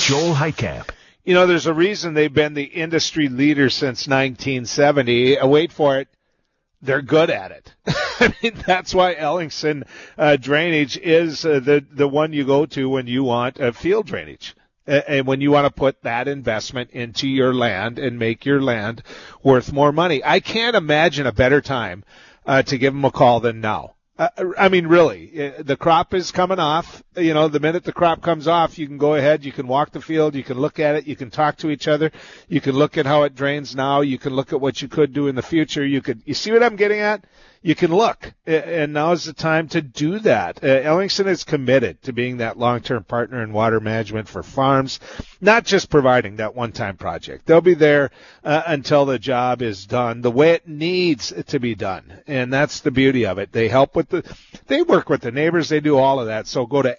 Joel Heitkamp. You know, there's a reason they've been the industry leader since 1970. Wait for it. They're good at it. I mean, that's why Ellingson Drainage is the one you go to when you want field drainage. And when you want to put that investment into your land and make your land worth more money. I can't imagine a better time to give them a call than now. I mean, really, the crop is coming off. You know, the minute the crop comes off, you can go ahead, you can walk the field, you can look at it, you can talk to each other, you can look at how it drains now, you can look at what you could do in the future. You see what I'm getting at? You can look, and now is the time to do that. Ellingson is committed to being that long-term partner in water management for farms, not just providing that one-time project. They'll be there until the job is done the way it needs to be done, and that's the beauty of it. They help they work with the neighbors, they do all of that. So go to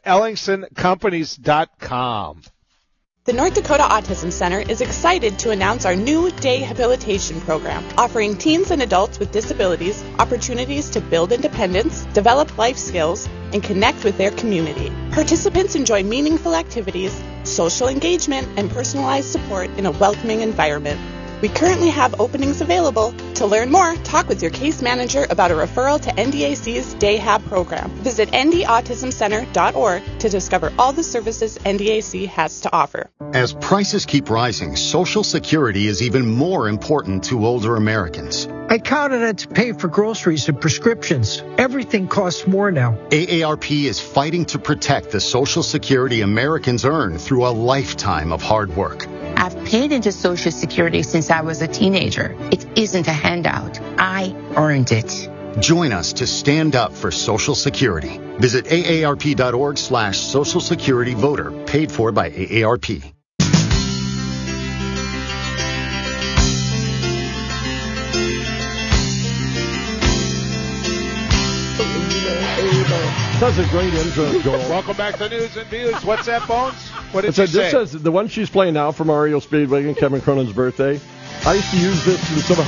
ellingsoncompanies.com. The North Dakota Autism Center is excited to announce our new day habilitation program, offering teens and adults with disabilities opportunities to build independence, develop life skills, and connect with their community. Participants enjoy meaningful activities, social engagement, and personalized support in a welcoming environment. We currently have openings available. To learn more, talk with your case manager about a referral to NDAC's Day Hab program. Visit ndautismcenter.org to discover all the services NDAC has to offer. As prices keep rising, Social Security is even more important to older Americans. I count on it to pay for groceries and prescriptions. Everything costs more now. AARP is fighting to protect the Social Security Americans earn through a lifetime of hard work. I've paid into Social Security since I was a teenager. It isn't a handout. I earned it. Join us to stand up for Social Security. Visit aarp.org/Social Security Voter, paid for by AARP. That's a great intro, Joel. Welcome back to News and Views. What's that, Bones? What did you say? This says the one she's playing now from REO Speedwagon, Kevin Cronin's birthday. I used to use this in some of.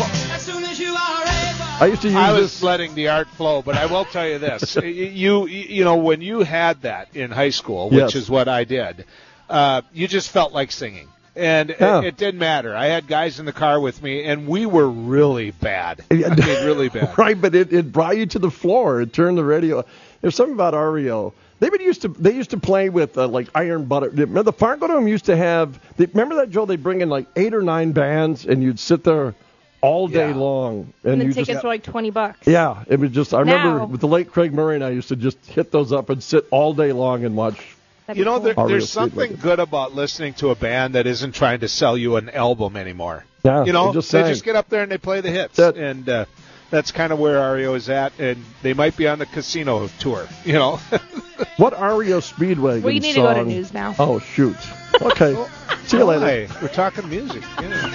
I was letting the art flow, but I will tell you this: you know, when you had that in high school, which is what I did, you just felt like singing. And it didn't matter. I had guys in the car with me, and we were really bad. I mean, really bad. Right, but it brought you to the floor. It turned the radio. There's something about REO. They used to play with like Iron Butter. Remember the Fargo Dome used to have. Remember that, Joe? They bring in like 8 or 9 bands, and you'd sit there all day long. And the tickets were like $20. Yeah, it was just. I remember with the late Craig Murray and I used to just hit those up and sit all day long and watch. You know, there's something good about listening to a band that isn't trying to sell you an album anymore. Yeah, you know, they just get up there and they play the hits, and that's kind of where REO is at. And they might be on the casino tour. You know, what REO Speedwagon? We need to go to news now. Oh shoot! Okay, see you later. We're talking music. Yeah.